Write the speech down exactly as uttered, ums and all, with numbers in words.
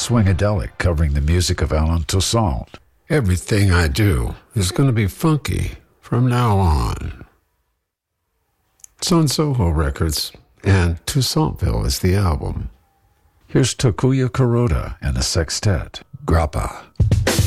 Swingadelic, covering the music of Alan Toussaint. Everything I do is going to be funky from now on. It's on Soho Records, and Toussaintville is the album. Here's Takuya Kuroda and the Sextet, Grappa.